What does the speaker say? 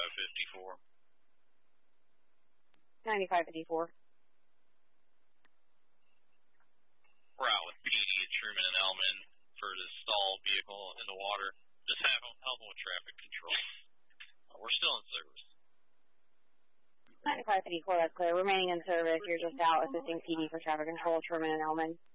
9554. 9554. We're out with PD at Truman and Elman for the stalled vehicle in the water. Just help them with traffic control. We're still in service. 9554, that's clear. Remaining in service. You're just out assisting PD for traffic control, Truman and Elman.